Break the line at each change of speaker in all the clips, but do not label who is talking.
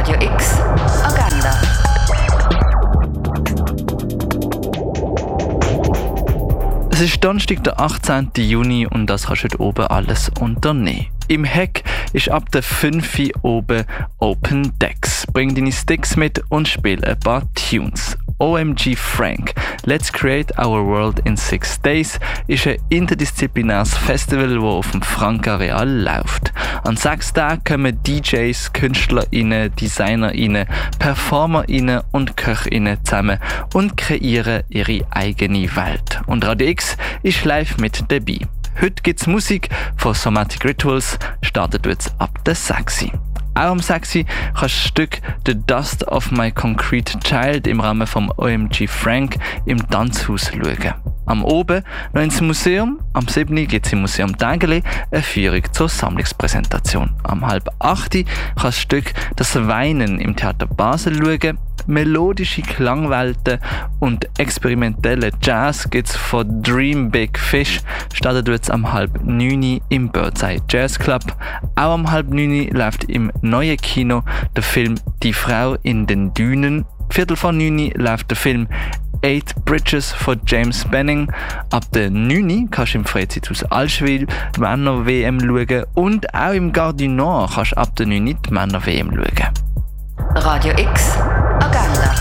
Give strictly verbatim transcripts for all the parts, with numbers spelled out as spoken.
Radio X Agenda.
Es ist Donnerstag, der achtzehnten Juni und das kannst du heute oben alles unternehmen. Im Heck ist ab der fünf Uhr oben Open Decks. Bring deine Sticks mit und spiel ein paar Tunes. O M G Frank, Let's Create Our World in Six Days ist ein interdisziplinäres Festival, das auf dem Frank-Areal läuft. An sechs Tagen kommen D Js, KünstlerInnen, DesignerInnen, PerformerInnen und KöchInnen zusammen und kreieren ihre eigene Welt. Und Radio X ist live mit dabei. Heute gibt es Musik von Somatic Rituals, startet jetzt ab der sechs Uhr. Auch um sechs Uhr kannst du das Stück «The Dust of My Concrete Child» im Rahmen vom O M G Frank im Tanzhaus schauen. Am Oben noch ins Museum, am sieben Uhr gibt es im Museum Tägeli eine Führung zur Sammlungspräsentation. Am halb acht Uhr kannst du das Stück «Das Weinen» im Theater Basel schauen. Melodische Klangwelten und experimentelle Jazz gibt es von Dream Big Fish, startet jetzt am halb neun Uhr im Birdseye Jazz Club. Auch am halb neun Uhr läuft im neuen Kino der Film «Die Frau in den Dünen». Viertel vor neun Uhr läuft der Film «Eight Bridges» von James Benning. Ab der neun Uhr kannst du im Freizeithaus Allschwil die Männer-W M schauen und auch im Gare du Nord kannst du ab der neun Uhr die Männer-W M schauen.
Radio X Agenda.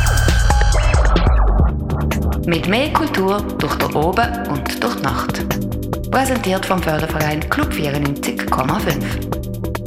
Mit mehr Kultur durch den Oben und durch die Nacht. Präsentiert vom Förderverein Club vierundneunzig Komma fünf.